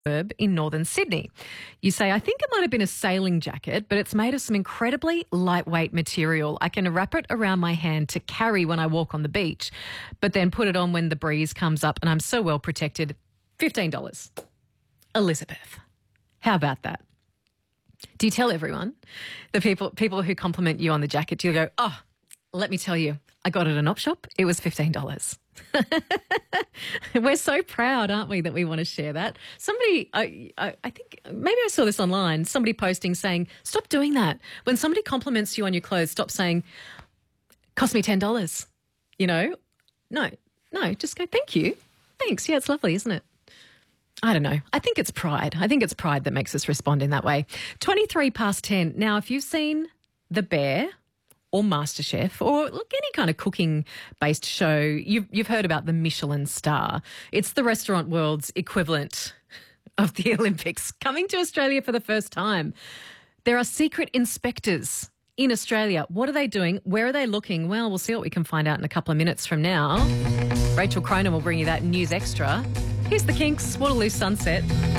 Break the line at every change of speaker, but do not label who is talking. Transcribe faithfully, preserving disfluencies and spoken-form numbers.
suburb in northern Sydney. You say, I think it might have been a sailing jacket, but it's made of some incredibly lightweight material. I can wrap it around my hand to carry when I walk on the beach, but then put it on when the breeze comes up and I'm so well protected. fifteen dollars. Elizabeth, how about that? Do you tell everyone? The people people who compliment you on the jacket, do you go, oh, let me tell you, I got it at an op shop. It was fifteen dollars. We're so proud, aren't we, that we want to share that. Somebody, I, I, I think, maybe I saw this online, somebody posting saying, stop doing that. When somebody compliments you on your clothes, stop saying, cost me ten dollars. You know? No, no, just go, thank you. Thanks. Yeah, it's lovely, isn't it? I don't know. I think it's pride. I think it's pride that makes us respond in that way. twenty-three past ten. Now, if you've seen The Bear or MasterChef or look, any kind of cooking-based show, you've, you've heard about the Michelin star. It's the restaurant world's equivalent of the Olympics coming to Australia for the first time. There are secret inspectors in Australia. What are they doing? Where are they looking? Well, we'll see what we can find out in a couple of minutes from now. Rachel Cronin will bring you that News Extra. Here's the Kinks, Waterloo Sunset.